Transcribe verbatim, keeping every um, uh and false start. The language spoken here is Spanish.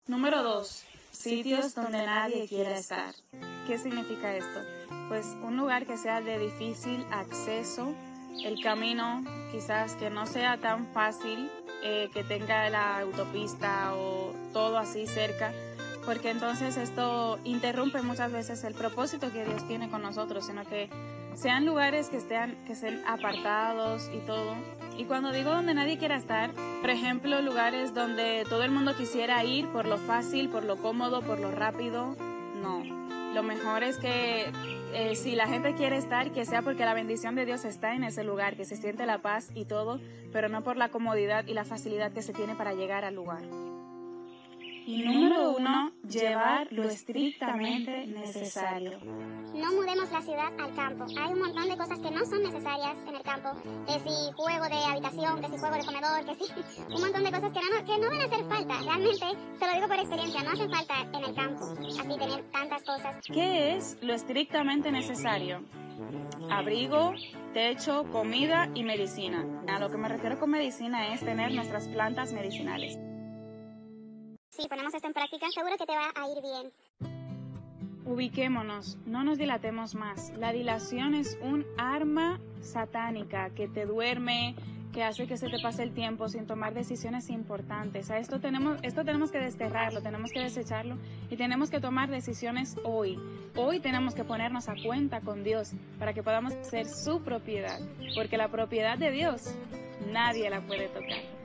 Número dos, sitios donde nadie quiera estar. ¿Qué significa esto? Pues un lugar que sea de difícil acceso, el camino quizás que no sea tan fácil, eh, que tenga la autopista o todo así cerca, porque entonces esto interrumpe muchas veces el propósito que Dios tiene con nosotros, sino que sean lugares que estén, que estén apartados y todo. Y cuando digo donde nadie quiera estar, por ejemplo, lugares donde todo el mundo quisiera ir por lo fácil, por lo cómodo, por lo rápido, no. Lo mejor es que eh, si la gente quiere estar, que sea porque la bendición de Dios está en ese lugar, que se siente la paz y todo, pero no por la comodidad y la facilidad que se tiene para llegar al lugar. Y número uno, llevar lo estrictamente necesario. No mudemos la ciudad al campo. Hay un montón de cosas que no son necesarias en el campo. Que si juego de habitación, que si juego de comedor, que si un montón de cosas que no, que no van a hacer falta. Realmente, se lo digo por experiencia, no hacen falta en el campo. Así tener tantas cosas. ¿Qué es lo estrictamente necesario? Abrigo, techo, comida y medicina. A lo que me refiero con medicina es tener nuestras plantas medicinales. Si ponemos esto en práctica, seguro que te va a ir bien. Ubiquémonos, no nos dilatemos más. La dilación es un arma satánica que te duerme, que hace que se te pase el tiempo sin tomar decisiones importantes. A esto tenemos, esto tenemos que desterrarlo, tenemos que desecharlo y tenemos que tomar decisiones hoy. Hoy tenemos que ponernos a cuenta con Dios para que podamos ser su propiedad, porque la propiedad de Dios nadie la puede tocar.